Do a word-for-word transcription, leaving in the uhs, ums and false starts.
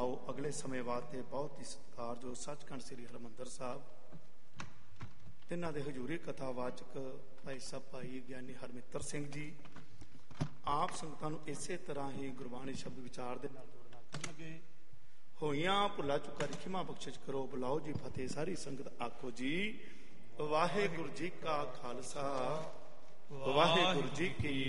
ਆਓ ਅਗਲੇ ਸਮੇਂ ਵਾਸਤੇ ਬਹੁਤ ਹੀ ਸਤਿਕਾਰਯੋਗ ਸੱਚਖੰਡ ਸ੍ਰੀ ਹਰਿਮੰਦਰ ਸਾਹਿਬ, ਇਹਨਾਂ ਦੇ ਹਜ਼ੂਰੀ ਕਥਾਵਾਚਕ ਭਾਈ ਸਾਹਿਬ ਭਾਈ ਗਿਆਨੀ ਹਰਮਿੱਤਰ ਸਿੰਘ ਜੀ ਆਪ ਸੰਗਤਾਂ ਨੂੰ ਇਸੇ ਤਰ੍ਹਾਂ ਹੀ ਗੁਰਬਾਣੀ ਸ਼ਬਦ ਵਿਚਾਰ ਦੇ ਨਾਲ ਜੋੜਨਾ ਕਰਨਗੇ। ਹੋਈਆਂ ਭੁੱਲਾ ਚੁੱਕਾ ਦੀ ਖਿਮਾ ਬਖਸ਼ਿਸ਼ ਕਰੋ। ਬੁਲਾਓ ਜੀ ਫਤਿਹ। ਸਾਰੀ ਸੰਗਤ ਆਖੋ ਜੀ ਵਾਹਿਗੁਰੂ ਜੀ ਕਾ ਖਾਲਸਾ ਵਾਹਿਗੁਰੂ ਜੀ ਕੀ